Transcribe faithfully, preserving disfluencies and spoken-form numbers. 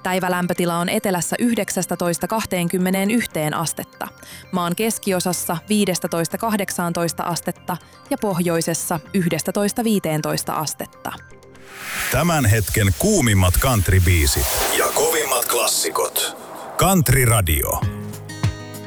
Päivälämpötila on etelässä yhdeksästätoista kahteenkymmeneenyhteen astetta, maan keskiosassa viidestätoista kahdeksaantoista astetta ja pohjoisessa yhdestätoista viiteentoista astetta. Tämän hetken kuumimmat countrybiisit ja kovimmat klassikot. Country Radio.